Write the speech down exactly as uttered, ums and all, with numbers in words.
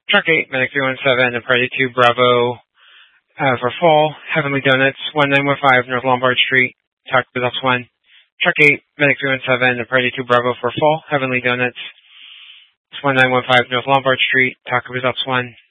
Truck eight, Medic three one seven, and Priority two, Bravo, uh, for fall, Heavenly Donuts, one nine one five North Lombard Street, Taco Results one. Truck eight, Medic three one seven, and Priority two, Bravo, for fall, Heavenly Donuts, one nine one five North Lombard Street, Taco Results one.